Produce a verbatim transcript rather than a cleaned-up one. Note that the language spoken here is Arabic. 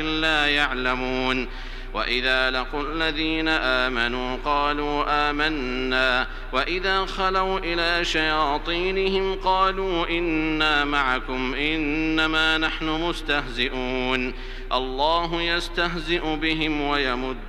لا يعلمون. وإذا لقوا الذين آمنوا قالوا آمنا وإذا خلوا إلى شياطينهم قالوا إنا معكم إنما نحن مستهزئون الله يستهزئ بهم ويمد